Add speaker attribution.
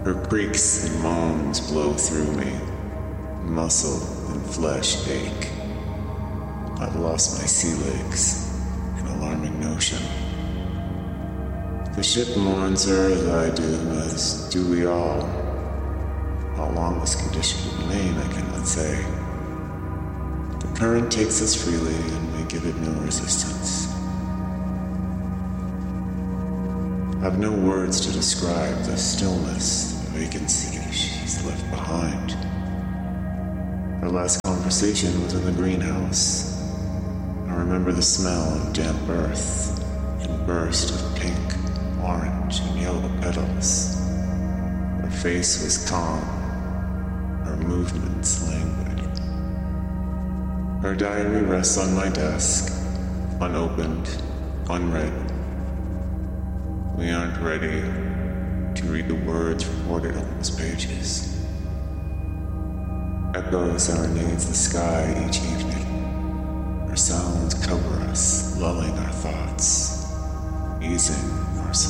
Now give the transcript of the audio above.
Speaker 1: Her creaks and moans blow through me. Muscle and flesh ache. I've lost my sea legs. An alarming notion. The ship mourns her as I do, as do we all. How long this condition will remain, I cannot say. The current takes us freely, and we give it no resistance. I've no words to describe the stillness, the vacancy she's left behind. Our last conversation was in the greenhouse. I remember the smell of damp earth and burst of pink, orange, and yellow petals. Her face was calm, her movements languid. Her diary rests on my desk, unopened, unread. We aren't ready to read the words recorded on those pages. Echoes serenades the sky each evening. Her sounds cover us, lulling our thoughts, easing